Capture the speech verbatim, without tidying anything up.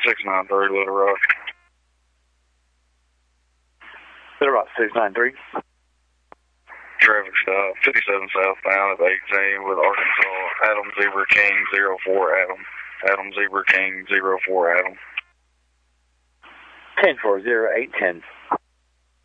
six nine three, Little Rock. Little Rock, six nine three. Traffic stop, fifty-seven southbound at eighteen with Arkansas, Adam Zebra King, zero four Adam. Adam Zebra King, zero four Adam. ten four zero eight ten.